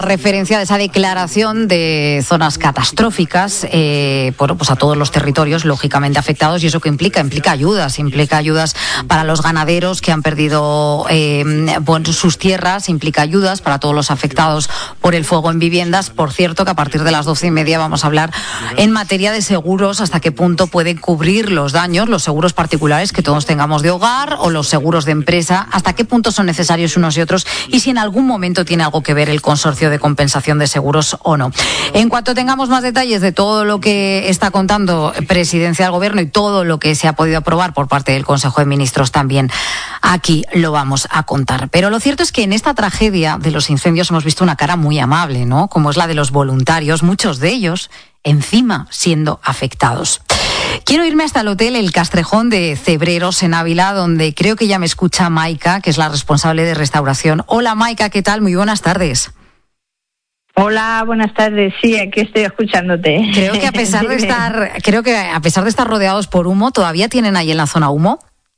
Referencia de esa declaración de zonas catastróficas, pues a todos los territorios lógicamente afectados, y eso que implica ayudas para los ganaderos que han perdido sus tierras, implica ayudas para todos los afectados por el fuego en viviendas. Por cierto, que a partir de las 12:30 vamos a hablar en materia de seguros, hasta qué punto pueden cubrir los daños, los seguros particulares que todos tengamos de hogar o los seguros de empresa, hasta qué punto son necesarios unos y otros, y si en algún momento tiene algo que ver el consorcio de compensación de seguros o no. En cuanto tengamos más detalles de todo lo que está contando Presidencia del Gobierno y todo lo que se ha podido aprobar por parte del Consejo de Ministros, también aquí lo vamos a contar. Pero lo cierto es que en esta tragedia de los incendios hemos visto una cara muy amable, ¿no? Como es la de los voluntarios, muchos de ellos encima siendo afectados. Quiero irme hasta el hotel El Castrejón de Cebreros, en Ávila, donde creo que ya me escucha Maika, que es la responsable de restauración. Hola Maika, ¿qué tal? Muy buenas tardes. Hola, buenas tardes. Sí, aquí estoy escuchándote. Creo que a pesar de estar rodeados por humo, ¿todavía tienen ahí en la zona humo?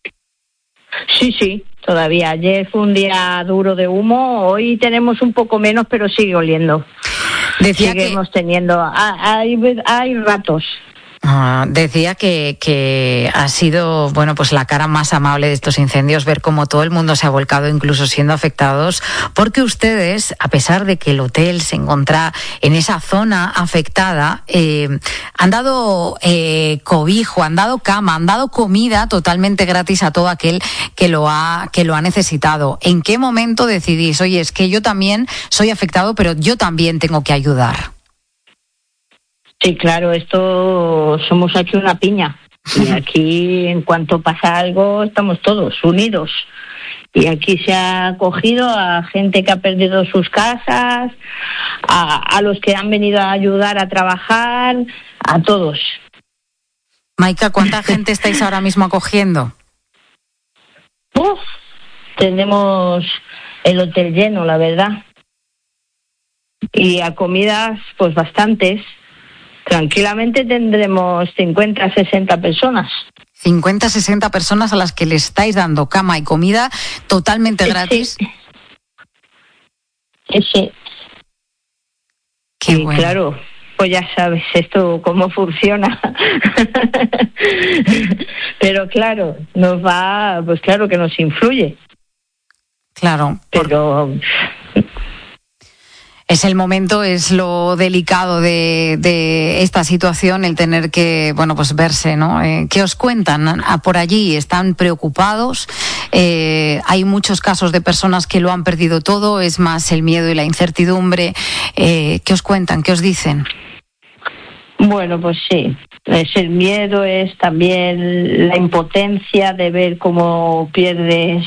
Sí, todavía. Ayer fue un día duro de humo, hoy tenemos un poco menos, pero sigue oliendo. Seguimos teniendo, hay ratos. Decía que ha sido, pues la cara más amable de estos incendios, ver cómo todo el mundo se ha volcado, incluso siendo afectados, porque ustedes, a pesar de que el hotel se encuentra en esa zona afectada, han dado cobijo, han dado cama, han dado comida totalmente gratis a todo aquel que lo ha necesitado. ¿En qué momento decidís, oye, es que yo también soy afectado, pero yo también tengo que ayudar? Sí, claro, esto somos aquí una piña. Y aquí, en cuanto pasa algo, estamos todos unidos. Y aquí se ha acogido a gente que ha perdido sus casas, a los que han venido a ayudar a trabajar, a todos. Maika, ¿cuánta gente estáis ahora mismo acogiendo? Tenemos el hotel lleno, la verdad. Y a comidas, pues bastantes. Tranquilamente tendremos 50, 60 personas. 50, 60 personas a las que le estáis dando cama y comida totalmente gratis. Sí. Qué bueno. Claro, pues ya sabes esto cómo funciona. Pero claro, pues claro que nos influye. Claro. Pero es el momento, es lo delicado de esta situación, el tener que, pues verse, ¿no? ¿Qué os cuentan por allí? ¿Están preocupados? Hay muchos casos de personas que lo han perdido todo, es más el miedo y la incertidumbre. ¿Qué os cuentan? ¿Qué os dicen? Bueno, pues sí, es el miedo, es también la impotencia de ver cómo pierdes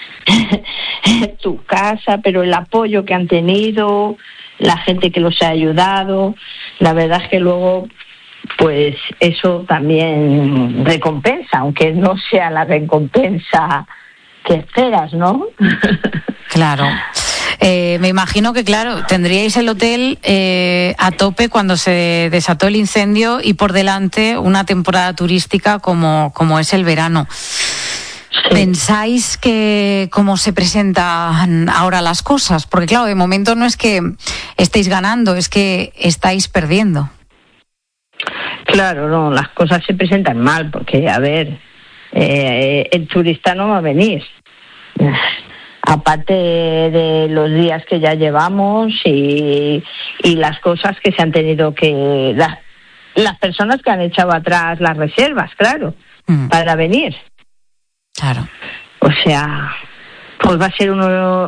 tu casa, pero el apoyo que han tenido, la gente que los ha ayudado, la verdad es que luego pues eso también recompensa, aunque no sea la recompensa que esperas, ¿no? Claro. Me imagino que, claro, tendríais el hotel a tope cuando se desató el incendio y por delante una temporada turística como es el verano. Sí. ¿Pensáis que cómo se presentan ahora las cosas? Porque claro, de momento no es que estéis ganando, es que estáis perdiendo. Claro, no, las cosas se presentan mal, porque, a ver, el turista no va a venir. Aparte de los días que ya llevamos y las cosas que se han tenido que... Las personas que han echado atrás las reservas, claro, para venir. Claro. O sea, pues va a ser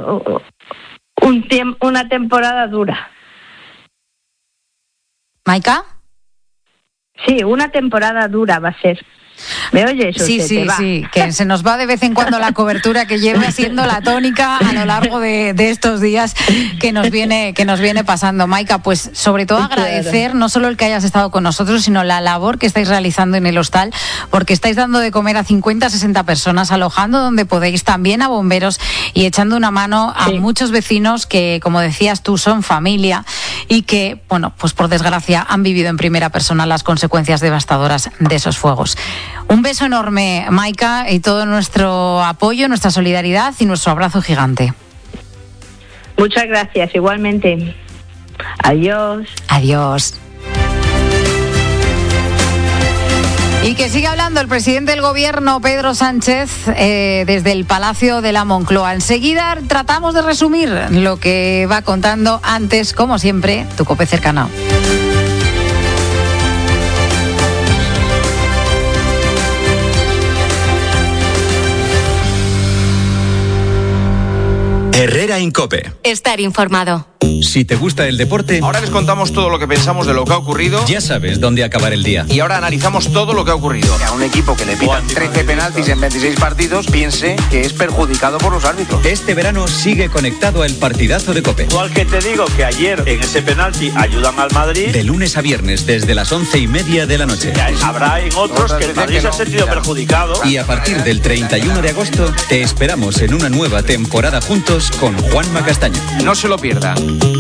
una temporada dura. ¿Maika? Sí, una temporada dura va a ser. ¿Me oyes? Sí, que se nos va de vez en cuando la cobertura, que lleva siendo la tónica a lo largo de estos días que nos viene pasando. Maika, pues sobre todo agradecer no solo el que hayas estado con nosotros, sino la labor que estáis realizando en el hostal, porque estáis dando de comer a 50, 60 personas, alojando donde podéis, también a bomberos y echando una mano a muchos vecinos que, como decías tú, son familia y que, pues por desgracia han vivido en primera persona las consecuencias devastadoras de esos fuegos. Un beso enorme, Maika, y todo nuestro apoyo, nuestra solidaridad y nuestro abrazo gigante. Muchas gracias, igualmente. Adiós. Adiós. Y que sigue hablando el presidente del gobierno, Pedro Sánchez, desde el Palacio de la Moncloa. Enseguida tratamos de resumir lo que va contando. Antes, como siempre, tu COPE cercana. Herrera en COPE. Estar informado. Si te gusta el deporte, ahora les contamos todo lo que pensamos de lo que ha ocurrido. Ya sabes dónde acabar el día. Y ahora analizamos todo lo que ha ocurrido. Que a un equipo que le pitan 13 penaltis en 26 partidos piense que es perjudicado por los árbitros. Este verano sigue conectado al partidazo de COPE. Igual que te digo que ayer en ese penalti ayudan al Madrid. De lunes a viernes desde las 11:30 de la noche. Habrá en otros que el Madrid se ha sentido perjudicado. Y a partir del 31 de agosto te esperamos en una nueva temporada juntos con Juanma Castaño. No se lo pierdan.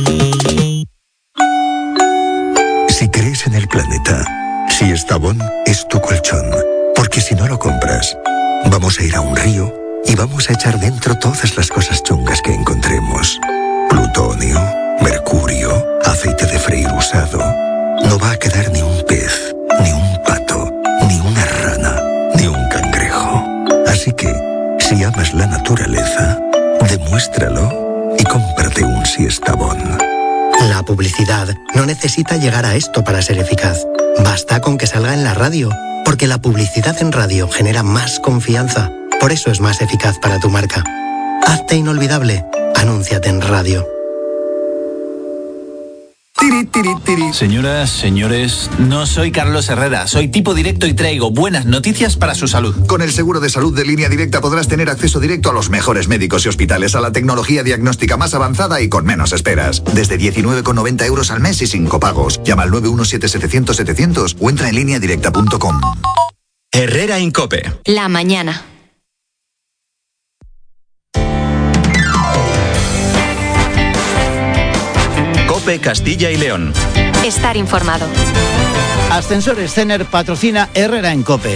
Si crees en el planeta, Siestabón es tu colchón. Porque si no lo compras, vamos a ir a un río y vamos a echar dentro todas las cosas chungas que encontremos. Plutonio, mercurio, aceite de freír usado. No va a quedar ni un pez, ni un pato, ni una rana, ni un cangrejo. Así que, si amas la naturaleza, demuéstralo y cómprate un Siestabón. La publicidad no necesita llegar a esto para ser eficaz. Basta con que salga en la radio, porque la publicidad en radio genera más confianza. Por eso es más eficaz para tu marca. Hazte inolvidable. Anúnciate en radio. Señoras, señores, no soy Carlos Herrera, soy tipo directo y traigo buenas noticias para su salud. Con el seguro de salud de Línea Directa podrás tener acceso directo a los mejores médicos y hospitales, a la tecnología diagnóstica más avanzada y con menos esperas. Desde 19,90 euros al mes y sin copagos. Llama al 917-700-700 o entra en lineadirecta.com. Herrera en COPE. La mañana. COPE Castilla y León. Estar informado. Ascensores Cener patrocina Herrera en COPE.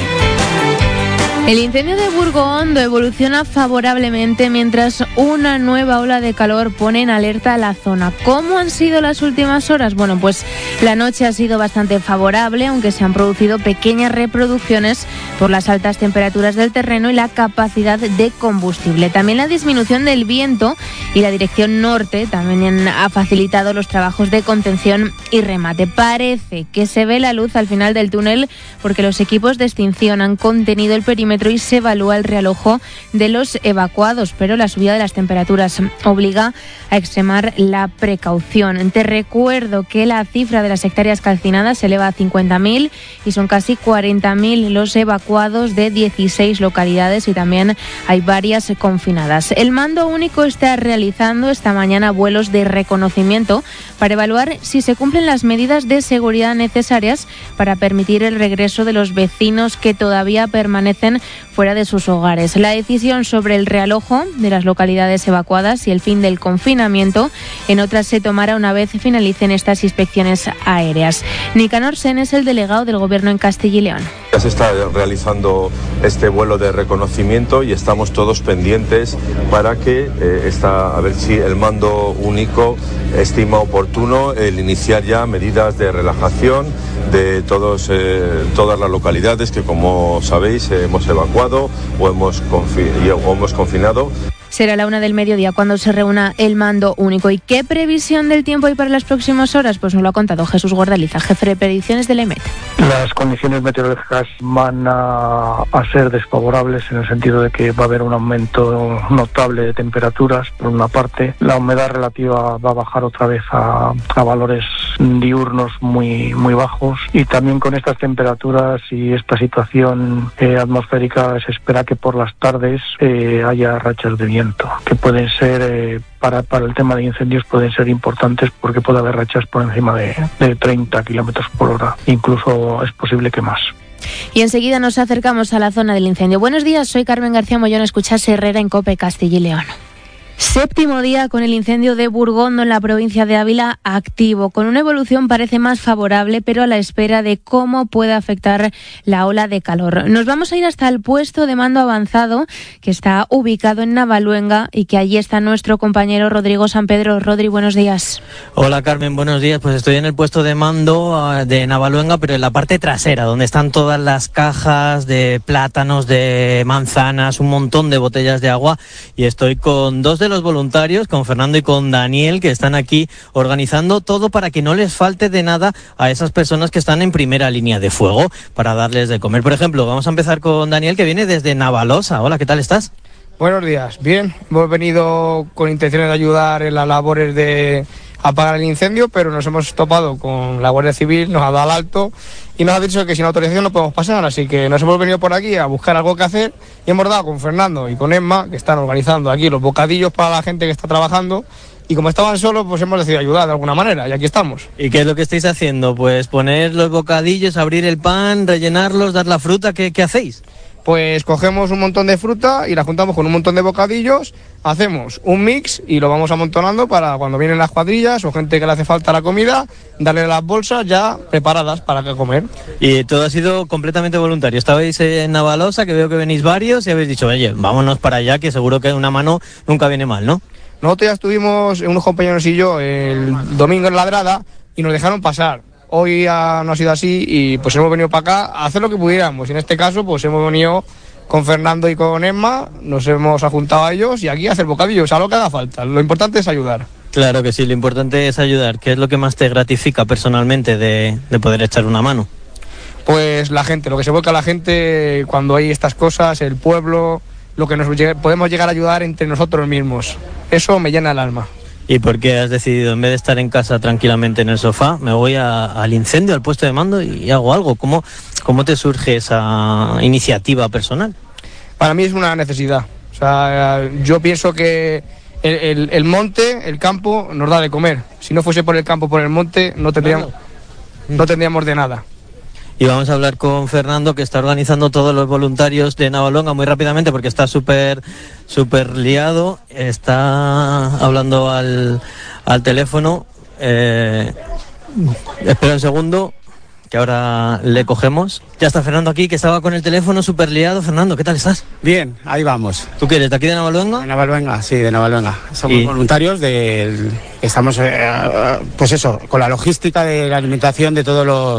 El incendio de Burgo Hondo evoluciona favorablemente mientras una nueva ola de calor pone en alerta a la zona. ¿Cómo han sido las últimas horas? Bueno, pues la noche ha sido bastante favorable, aunque se han producido pequeñas reproducciones por las altas temperaturas del terreno y la capacidad de combustible. También la disminución del viento y la dirección norte también ha facilitado los trabajos de contención y remate. Parece que se ve la luz al final del túnel porque los equipos de extinción han contenido el perímetro y se evalúa el realojo de los evacuados, pero la subida de las temperaturas obliga a extremar la precaución. Te recuerdo que la cifra de las hectáreas calcinadas se eleva a 50.000 y son casi 40.000 los evacuados de 16 localidades y también hay varias confinadas. El Mando Único está realizando esta mañana vuelos de reconocimiento para evaluar si se cumplen las medidas de seguridad necesarias para permitir el regreso de los vecinos que todavía permanecen fuera de sus hogares. La decisión sobre el realojo de las localidades evacuadas y el fin del confinamiento en otras se tomará una vez finalicen estas inspecciones aéreas. Nicanor Sen es el delegado del Gobierno en Castilla y León. Ya se está realizando este vuelo de reconocimiento y estamos todos pendientes para que a ver si el Mando Único estima oportuno el iniciar ya medidas de relajación de todas las localidades que, como sabéis, hemos evacuado o hemos confinado. Será la 1:00 PM cuando se reúna el Mando Único. ¿Y qué previsión del tiempo hay para las próximas horas? Pues nos lo ha contado Jesús Guardaliza, jefe de predicciones del EMET. Las condiciones meteorológicas van a ser desfavorables en el sentido de que va a haber un aumento notable de temperaturas, por una parte. La humedad relativa va a bajar otra vez a valores diurnos muy, muy bajos, y también con estas temperaturas y esta situación atmosférica se espera que por las tardes haya rachas de viento, que pueden ser para el tema de incendios pueden ser importantes porque puede haber rachas por encima de 30 kilómetros por hora, incluso es posible que más. Y enseguida nos acercamos a la zona del incendio. Buenos días, soy Carmen García Mollón, escuchas Herrera en COPE Castilla y León. Séptimo día con el incendio de Burgondo en la provincia de Ávila activo, con una evolución parece más favorable, pero a la espera de cómo puede afectar la ola de calor. Nos vamos a ir hasta el puesto de mando avanzado, que está ubicado en Navaluenga, y que allí está nuestro compañero Rodrigo San Pedro. Rodri, buenos días. Hola Carmen, buenos días. Pues estoy en el puesto de mando de Navaluenga, pero en la parte trasera, donde están todas las cajas de plátanos, de manzanas, un montón de botellas de agua, y estoy con dos de los voluntarios, con Fernando y con Daniel, que están aquí organizando todo para que no les falte de nada a esas personas que están en primera línea de fuego, para darles de comer. Por ejemplo, vamos a empezar con Daniel, que viene desde Navalosa. Hola, ¿qué tal estás? Buenos días, bien. Hemos venido con intenciones de ayudar en las labores de apagar el incendio, pero nos hemos topado con la Guardia Civil, nos ha dado el alto y nos ha dicho que sin autorización no podemos pasar, así que nos hemos venido por aquí a buscar algo que hacer y hemos dado con Fernando y con Emma, que están organizando aquí los bocadillos para la gente que está trabajando, y como estaban solos, pues hemos decidido ayudar de alguna manera y aquí estamos. ¿Y qué es lo que estáis haciendo? Pues poner los bocadillos, abrir el pan, rellenarlos, dar la fruta, ¿qué hacéis? Pues cogemos un montón de fruta y la juntamos con un montón de bocadillos, hacemos un mix y lo vamos amontonando para cuando vienen las cuadrillas o gente que le hace falta la comida, darle las bolsas ya preparadas para que comer. Y todo ha sido completamente voluntario. Estabais en Navalosa, que veo que venís varios, y habéis dicho, oye, vámonos para allá, que seguro que una mano nunca viene mal, ¿no? Nosotros ya estuvimos, unos compañeros y yo, el domingo en Ladrada y nos dejaron pasar. Hoy no ha sido así y pues hemos venido para acá a hacer lo que pudiéramos. En este caso pues hemos venido con Fernando y con Emma, nos hemos ajuntado a ellos y aquí a hacer bocadillos, a lo que haga falta. Lo importante es ayudar. Claro que sí, lo importante es ayudar. ¿Qué es lo que más te gratifica personalmente de poder echar una mano? Pues la gente, lo que se vuelca a la gente cuando hay estas cosas, el pueblo, lo que podemos llegar a ayudar entre nosotros mismos. Eso me llena el alma. ¿Y por qué has decidido, en vez de estar en casa tranquilamente en el sofá, me voy al incendio, al puesto de mando y hago algo? ¿Cómo te surge esa iniciativa personal? Para mí es una necesidad. O sea, yo pienso que el monte, el campo, nos da de comer. Si no fuese por el campo, por el monte, no tendríamos de nada. Y vamos a hablar con Fernando, que está organizando todos los voluntarios de Navaluenga muy rápidamente porque está súper liado. Está hablando al teléfono. Espera un segundo, que ahora le cogemos. Ya está Fernando aquí, que estaba con el teléfono súper liado. Fernando, ¿qué tal estás? Bien, ahí vamos. ¿Tú qué eres, de aquí de Navaluenga? De Navaluenga, sí, de Navaluenga. Somos voluntarios estamos, pues eso, con la logística de la alimentación de todo,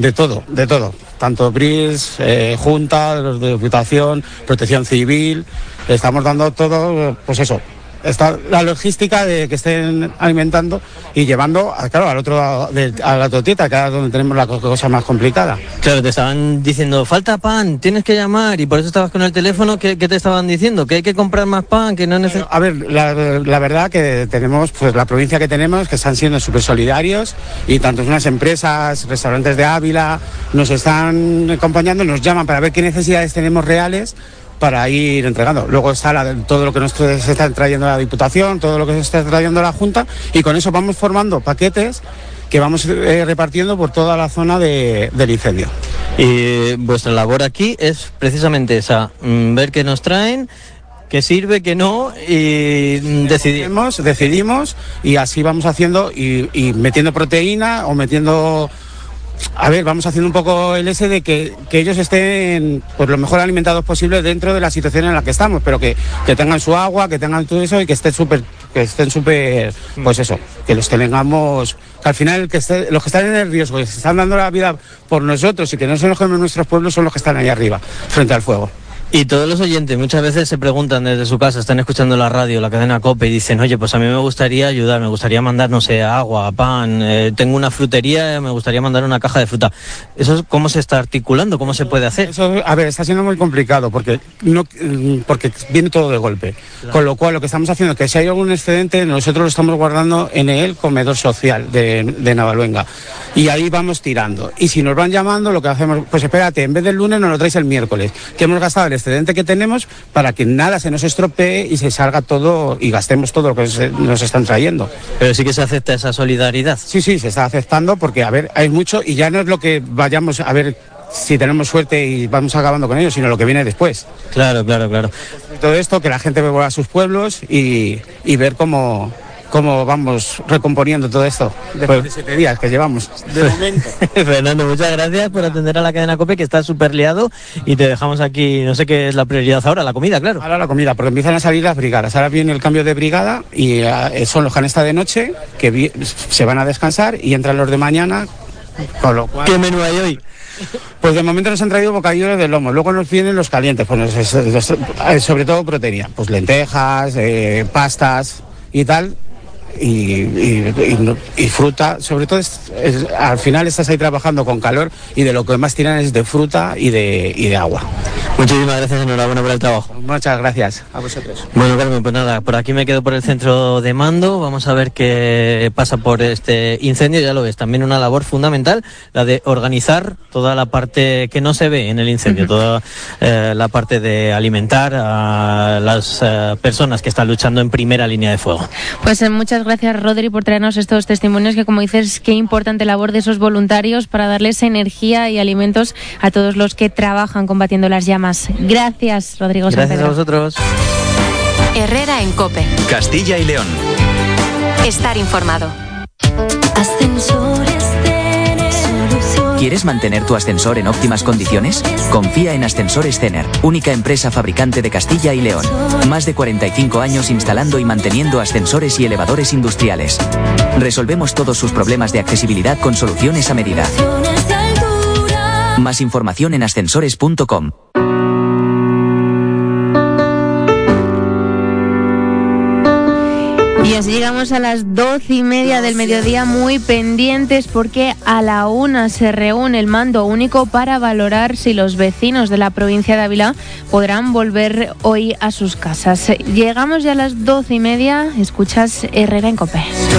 tanto BRIS, Junta, los de Diputación, Protección Civil, estamos dando todo, pues eso, está la logística de que estén alimentando y llevando, claro, a la tortita, que es donde tenemos la cosa más complicada. Claro, te estaban diciendo, falta pan, tienes que llamar, y por eso estabas con el teléfono. ¿Qué te estaban diciendo? ¿Que hay que comprar más pan? Que no necesitamos. A ver, la verdad que tenemos, pues la provincia que tenemos, que están siendo súper solidarios, y tanto unas empresas, restaurantes de Ávila, nos están acompañando, nos llaman para ver qué necesidades tenemos reales para ir entregando. Luego está todo lo que se está trayendo la Diputación, todo lo que se está trayendo la Junta, y con eso vamos formando paquetes que vamos repartiendo por toda la zona del incendio. Y vuestra labor aquí es precisamente esa, ver qué nos traen, qué sirve, qué no, y decidimos, y así vamos haciendo, y metiendo proteína o metiendo... A ver, vamos haciendo un poco el ese de que ellos estén pues lo mejor alimentados posible dentro de la situación en la que estamos, pero que tengan su agua, que tengan todo eso y que estén súper, pues eso, que los tengamos, que al final los que están en el riesgo, que se están dando la vida por nosotros y que no se nos comen nuestros pueblos, son los que están ahí arriba, frente al fuego. Y todos los oyentes muchas veces se preguntan desde su casa, están escuchando la radio, la cadena COPE, y dicen, oye, pues a mí me gustaría ayudar, me gustaría mandar, no sé, agua, pan, tengo una frutería, me gustaría mandar una caja de fruta. ¿Eso cómo se está articulando? ¿Cómo se puede hacer? Eso, a ver, está siendo muy complicado porque viene todo de golpe. Claro. Con lo cual, lo que estamos haciendo es que si hay algún excedente, nosotros lo estamos guardando en el comedor social de Navaluenga. Y ahí vamos tirando. Y si nos van llamando, lo que hacemos, pues espérate, en vez del lunes nos lo traes el miércoles, que hemos gastado el excedente que tenemos para que nada se nos estropee y se salga todo y gastemos todo lo que nos están trayendo. Pero sí que se acepta esa solidaridad. Sí, se está aceptando porque, a ver, hay mucho y ya no es lo que vayamos a ver si tenemos suerte y vamos acabando con ellos, sino lo que viene después. Claro. Todo esto, que la gente vuelva a sus pueblos y ver cómo vamos recomponiendo todo esto después de 7 días que llevamos de momento. Fernando, muchas gracias por atender a la cadena COPE, que está súper liado, y te dejamos aquí. No sé qué es la prioridad ahora, la comida, claro. Ahora la comida, porque empiezan a salir las brigadas. Ahora viene el cambio de brigada y son los que han estado de noche, que se van a descansar, y entran los de mañana, con lo cual... ¿Qué menú hay hoy? Pues de momento nos han traído bocadillos de lomo, luego nos vienen los calientes, pues sobre todo proteína, pues lentejas, pastas y tal. Y fruta, sobre todo al final estás ahí trabajando con calor, y de lo que más tiran es de fruta y de agua. Muchísimas gracias, enhorabuena por el trabajo. Muchas gracias a vosotros. Bueno, Carmen, pues nada, por aquí me quedo por el centro de mando. Vamos a ver qué pasa por este incendio. Ya lo ves, también una labor fundamental, la de organizar toda la parte que no se ve en el incendio, toda la parte de alimentar a las personas que están luchando en primera línea de fuego. Pues muchas gracias, Rodri, por traernos estos testimonios, que, como dices, qué importante labor de esos voluntarios para darles energía y alimentos a todos los que trabajan combatiendo las llamas. Gracias, Rodrigo. Gracias a vosotros. Herrera en COPE. Castilla y León. Estar informado. ¿Quieres mantener tu ascensor en óptimas condiciones? Confía en Ascensores Cener, única empresa fabricante de Castilla y León. Más de 45 años instalando y manteniendo ascensores y elevadores industriales. Resolvemos todos sus problemas de accesibilidad con soluciones a medida. Más información en ascensores.com. Y así llegamos a las 12:30 del mediodía, muy pendientes, porque a la 1 se reúne el mando único para valorar si los vecinos de la provincia de Ávila podrán volver hoy a sus casas. Llegamos ya a las 12:30, escuchas Herrera en COPE.